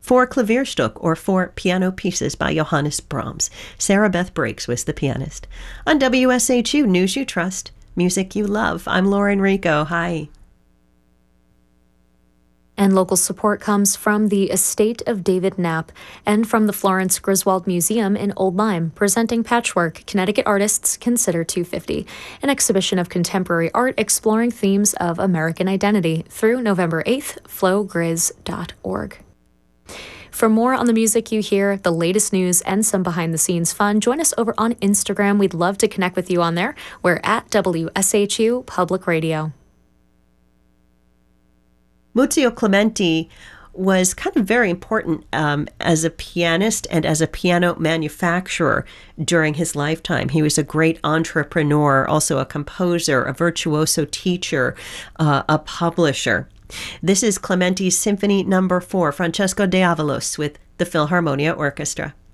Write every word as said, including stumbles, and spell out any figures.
four Klavierstück, or four piano pieces by Johannes Brahms. Sarah Beth Breaks was the pianist. On W S H U, News You Trust, Music You Love. I'm Lauren Rico. Hi. And local support comes from the estate of David Knapp and from the Florence Griswold Museum in Old Lyme, presenting Patchwork, Connecticut Artists Consider two fifty, an exhibition of contemporary art exploring themes of American identity through November eighth, flow grizz dot org. For more on the music you hear, the latest news, and some behind-the-scenes fun, join us over on Instagram. We'd love to connect with you on there. We're at W S H U Public Radio. Muzio Clementi was kind of very important um, as a pianist and as a piano manufacturer during his lifetime. He was a great entrepreneur, also a composer, a virtuoso teacher, uh, a publisher. This is Clementi's Symphony Number Four, Francesco de Avalos with the Philharmonia Orchestra.